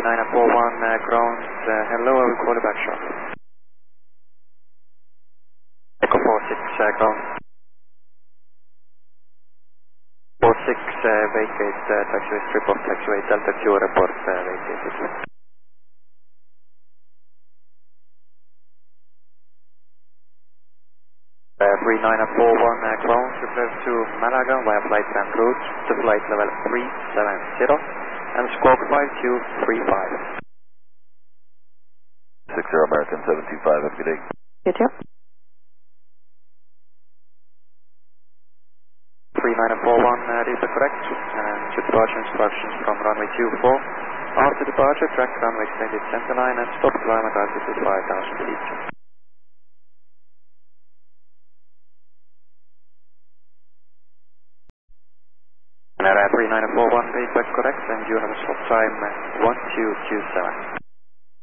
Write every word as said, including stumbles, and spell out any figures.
nine four one uh, ground, uh, hello, I will call you back shortly. Echo four six uh, ground. four six uh, vacate uh, taxiway, strip off taxiway, Delta Q report uh, vacated. Uh, three nine four one uh, ground, request to Malaga via flight and route to flight level three seven zero and squawk five two three five. six zero American seven two five, have a good day. You too. three nine four one, uh, these are correct, and to departure instructions from runway two four. After departure, track runway extended center line and stop climb at altitude five thousand feet. And three nine four one, is that correct, and you have a stop time one two two seven.